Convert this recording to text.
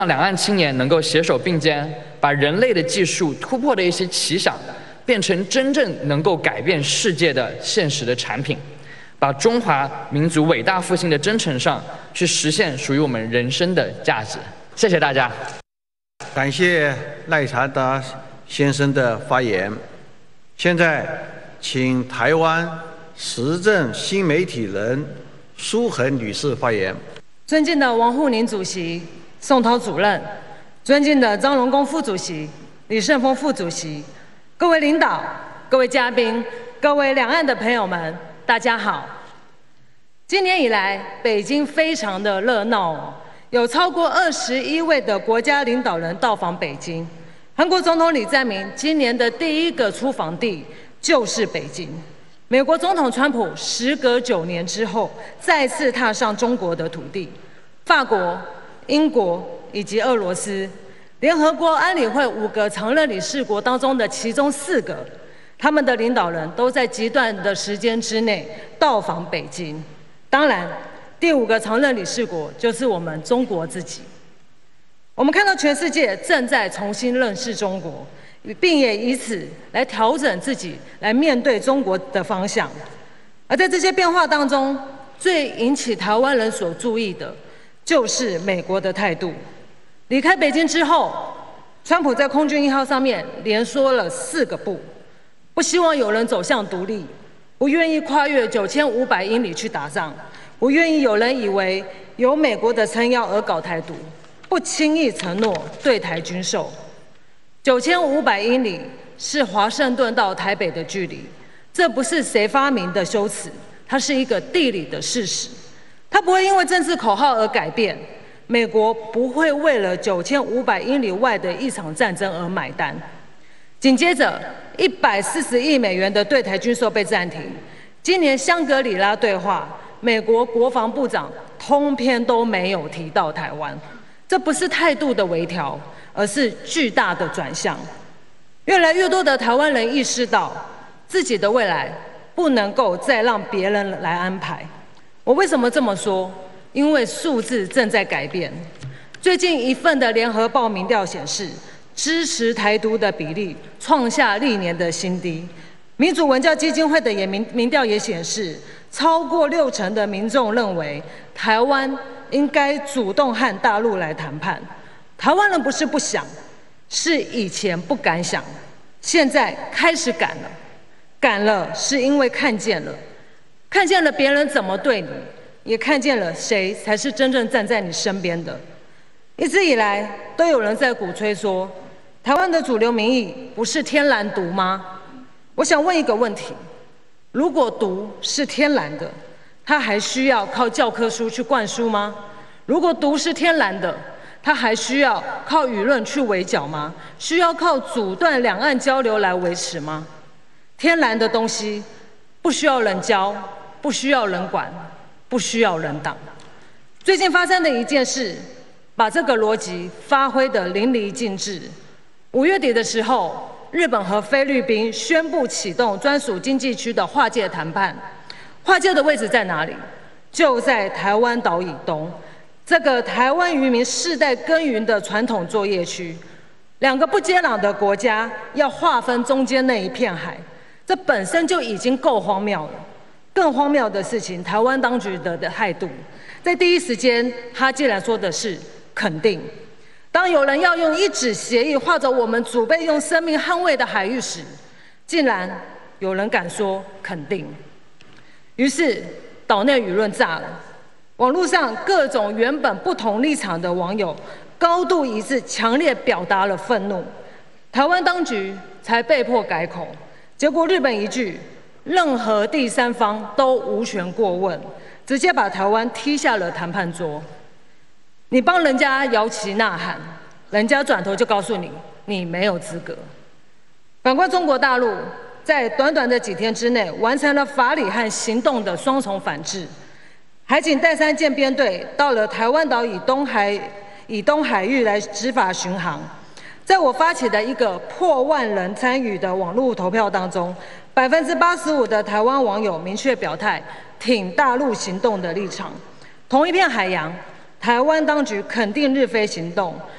让两岸青年能够携手并肩，把人类的技术突破的一些奇想，变成真正能够改变世界的现实的产品，把中华民族伟大复兴的征程上去实现属于我们人生的价值。谢谢大家。 感谢赖查达先生的发言。现在，请台湾时政新媒体人苏恒女士发言。 尊敬的王沪宁主席、宋涛主任，尊敬的张荣恭副主席、李胜峰副主席，各位领导、各位嘉宾、各位两岸的朋友们，大家好。今年以来，北京非常的热闹哦，有超过21位的国家领导人到访北京。韩国总统李在明今年的第一个出访地就是北京。美国总统川普时隔9年之后再次踏上中国的土地。法国、英国以及俄罗斯，联合国安理会5个常任理事国当中的其中4个，他们的领导人都在极短的时间之内到访北京。当然，第5个常任理事国就是我们中国自己。我们看到全世界正在重新认识中国，并也以此来调整自己，来面对中国的方向。而在这些变化当中，最引起台湾人所注意的，就是美国的态度。离开北京之后，川普在空军1号上面连说了4个不：不希望有人走向独立，不愿意跨越9500英里去打仗，不愿意有人以为有美国的撑腰而搞台独，不轻易承诺对台军售。9500英里是华盛顿到台北的距离，这不是谁发明的修辞，它是一个地理的事实。它不会因为政治口号而改变，美国不会为了9500英里外的一场战争而买单。紧接着，140亿美元的对台军售被暂停。今年香格里拉对话，美国国防部长通篇都没有提到台湾。这不是态度的微调，而是巨大的转向。越来越多的台湾人意识到，自己的未来不能够再让别人来安排。我为什么这么说？因为数字正在改变。最近一份的联合报民调显示，支持台独的比例创下历年的新低。民主文教基金会的民调也显示，超过60%的民众认为台湾应该主动和大陆来谈判。台湾人不是不想，是以前不敢想，现在开始敢了。敢了是因为看见了别人怎么对你，也看见了谁才是真正站在你身边的。一直以来都有人在鼓吹说，台湾的主流民意不是天然独吗？我想问一个问题：如果独是天然的，它还需要靠教科书去灌输吗？如果独是天然的，它还需要靠舆论去围剿吗？需要靠阻断两岸交流来维持吗？天然的东西不需要人教，不需要人管，不需要人挡。最近发生的一件事，把这个逻辑发挥得淋漓尽致。5月底的时候，日本和菲律宾宣布启动专属经济区的划界谈判。划界的位置在哪里？就在台湾岛以东，这个台湾渔民世代耕耘的传统作业区。2个不接壤的国家要划分中间那一片海，这本身就已经够荒谬了。更荒谬的事情，台湾当局的态度，在第一时间，他竟然说的是肯定。当有人要用一纸协议画着我们祖辈用生命捍卫的海域时，竟然有人敢说肯定。于是岛内舆论炸了，网络上各种原本不同立场的网友高度一致，强烈表达了愤怒。台湾当局才被迫改口，结果日本一句任何第三方都无权过问，直接把台湾踢下了谈判桌。你帮人家摇旗呐喊，人家转头就告诉你，你没有资格。反观中国大陆，在短短的几天之内，完成了法理和行动的双重反制。海警第3舰编队到了台湾岛以东海域来执法巡航。在我发起的一个破万人参与的网络投票当中，85%的台湾网友明确表态挺大陆行动的立场。同一片海洋，台湾当局肯定日菲行动，